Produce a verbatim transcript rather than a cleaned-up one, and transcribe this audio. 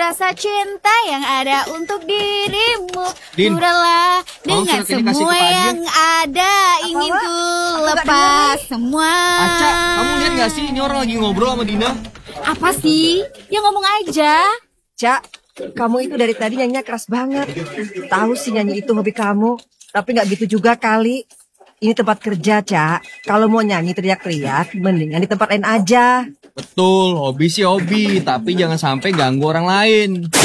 rasa cinta yang ada untuk dirimu. Din, Kuranglah tolong dengan surat ini kasih semua ke Pak Adi. yang ada. Ingin Wak? ku Aku nggak lepas dengar, semua. Aca, kamu lihat gak sih ini orang lagi ngobrol sama Dina? Apa sih? Ya ngomong aja. Cak, kamu itu dari tadi nyanyinya keras banget. Tahu sih nyanyi itu hobi kamu, tapi nggak gitu juga kali. Ini tempat kerja, Cak. Kalau mau nyanyi teriak-teriak, mendingan di tempat lain aja. Betul, hobi sih hobi, tapi jangan sampai ganggu orang lain.